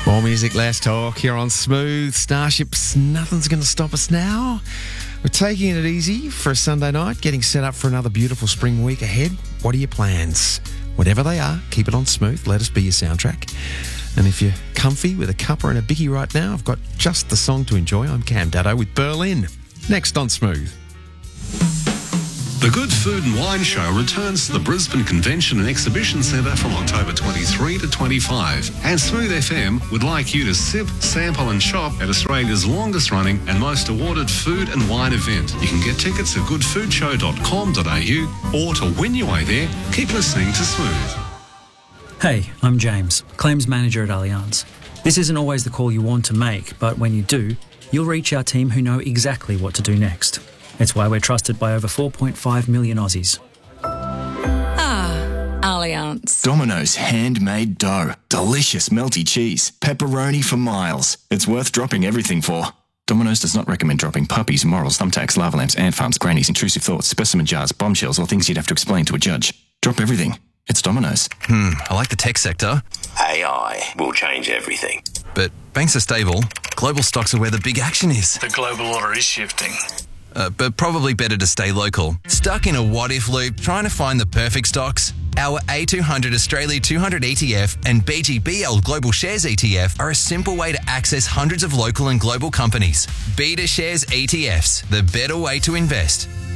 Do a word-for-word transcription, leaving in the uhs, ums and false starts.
More music, less talk here on Smooth. Starships, nothing's going to stop us now. We're taking it easy for a Sunday night, getting set up for another beautiful spring week ahead. What are your plans? Whatever they are, keep it on Smooth. Let us be your soundtrack. And if you're comfy with a cuppa and a bicky right now, I've got just the song to enjoy. I'm Cam Daddo with Berlin. Next on Smooth. The Good Food and Wine Show returns to the Brisbane Convention and Exhibition Centre from October twenty-third to twenty-fifth. And Smooth F M would like you to sip, sample and shop at Australia's longest running and most awarded food and wine event. You can get tickets at good food show dot com dot a u, or to win your way there, keep listening to Smooth. Hey, I'm James, Claims Manager at Allianz. This isn't always the call you want to make, but when you do, you'll reach our team who know exactly what to do next. It's why we're trusted by over four point five million Aussies. Ah, Allianz. Domino's handmade dough. Delicious melty cheese. Pepperoni for miles. It's worth dropping everything for. Domino's does not recommend dropping puppies, morals, thumbtacks, lava lamps, ant farms, grannies, intrusive thoughts, specimen jars, bombshells, or things you'd have to explain to a judge. Drop everything. It's Domino's. Hmm, I like the tech sector. A I will change everything. But banks are stable. Global stocks are where the big action is. The global order is shifting. Uh, but probably better to stay local. Stuck in a what-if loop trying to find the perfect stocks? Our A two hundred Australia two hundred E T F and B G B L Global Shares E T F are a simple way to access hundreds of local and global companies. Beta Shares E T Fs, the better way to invest.